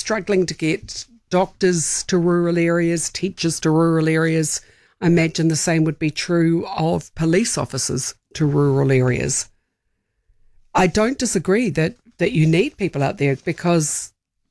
struggling to get doctors to rural areas, teachers to rural areas. I imagine the same would be true of police officers to rural areas. I don't disagree that you need people out there because,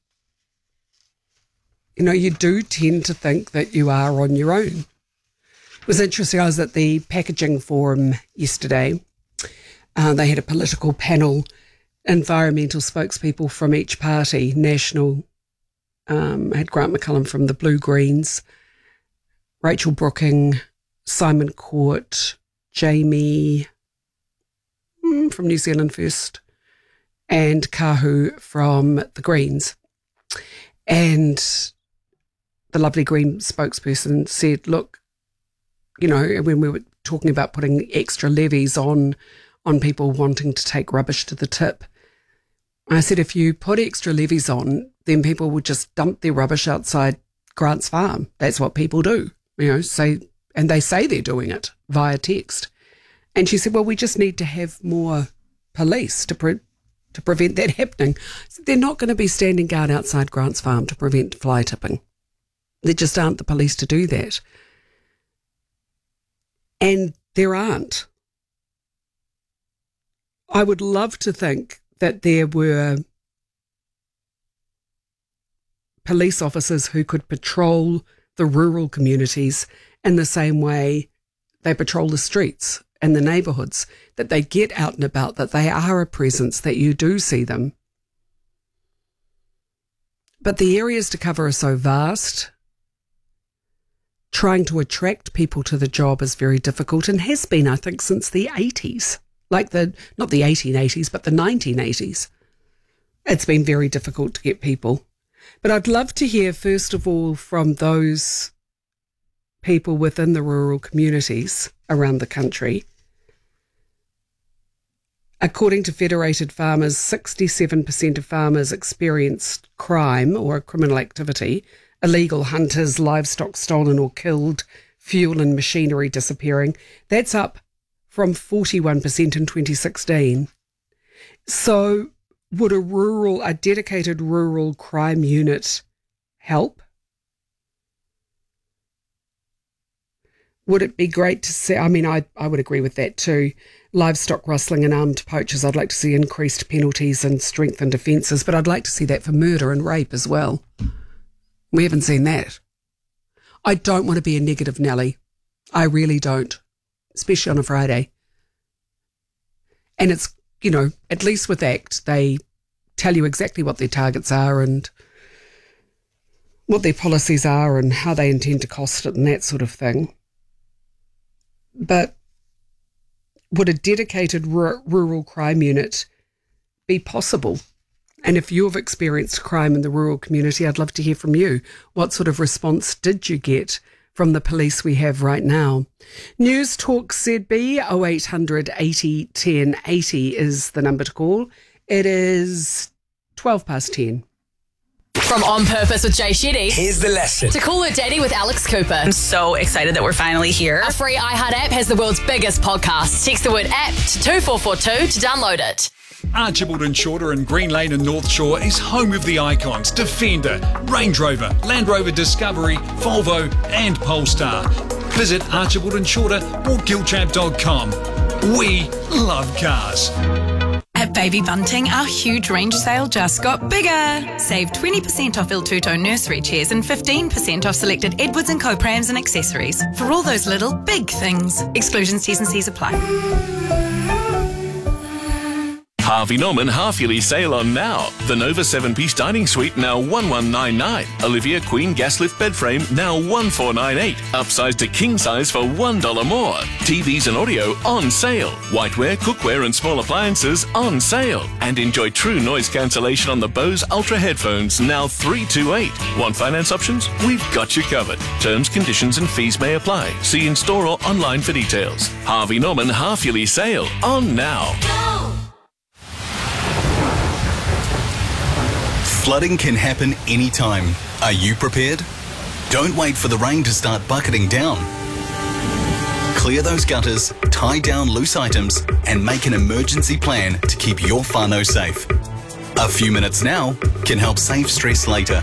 you do tend to think that you are on your own. It was interesting. I was at the packaging forum yesterday. They had a political panel, environmental spokespeople from each party, National, had Grant McCullum from the Blue Greens, Rachel Brooking, Simon Court, Jamie from New Zealand First, and Kahu from the Greens. And the lovely Green spokesperson said, look, when we were talking about putting extra levies on people wanting to take rubbish to the tip, I said, if you put extra levies on, then people would just dump their rubbish outside Grant's farm. That's what people do, and they say they're doing it via text. And she said, well, we just need to have more police to prevent that happening. So they're not going to be standing guard outside Grant's farm to prevent fly tipping. There just aren't the police to do that. And there aren't. I would love to think that there were police officers who could patrol the rural communities in the same way they patrol the streets and the neighbourhoods, that they get out and about, that they are a presence, that you do see them. But the areas to cover are so vast. Trying to attract people to the job is very difficult and has been, I think, since the 80s. Not the 1880s, but the 1980s. It's been very difficult to get people. But I'd love to hear, first of all, from those people within the rural communities around the country. According to Federated Farmers, 67% of farmers experienced crime or criminal activity, illegal hunters, livestock stolen or killed, fuel and machinery disappearing. That's up from 41% in 2016. So would a dedicated rural crime unit help? Would it be great to see, I would agree with that too. Livestock rustling and armed poachers, I'd like to see increased penalties and strengthened offences, but I'd like to see that for murder and rape as well. We haven't seen that. I don't want to be a negative Nelly. I really don't, especially on a Friday. And it's, at least with ACT, they tell you exactly what their targets are and what their policies are and how they intend to cost it and that sort of thing. But would a dedicated rural crime unit be possible? And if you've experienced crime in the rural community, I'd love to hear from you. What sort of response did you get from the police we have right now? News Talk ZB 0800 80 10 80 is the number to call. It is 10:12. From On Purpose with Jay Shetty. Here's the lesson. To Call Her Daddy with Alex Cooper. I'm so excited that we're finally here. Our free iHeart app has the world's biggest podcast. Text the word app to 2442 to download it. Archibald and Shorter in Green Lane and North Shore is home of the icons Defender, Range Rover, Land Rover Discovery, Volvo and Polestar. Visit Archibald and Shorter or gilchap.com. We love cars. At Baby Bunting, our huge range sale just got bigger. Save 20% off Il Tutto nursery chairs and 15% off selected Edwards & Co prams and accessories. For all those little big things. Exclusions, T's and C's apply. Harvey Norman half-yearly sale on now. The Nova 7-piece dining suite now $1,199. Olivia Queen gas lift bed frame now $1,498. Upsized to king size for $1 more. TVs and audio on sale. Whiteware, cookware and small appliances on sale. And enjoy true noise cancellation on the Bose Ultra headphones now $328. Want finance options? We've got you covered. Terms, conditions and fees may apply. See in store or online for details. Harvey Norman half-yearly sale on now. Flooding can happen anytime. Are you prepared? Don't wait for the rain to start bucketing down. Clear those gutters, tie down loose items, and make an emergency plan to keep your whānau safe. A few minutes now can help save stress later.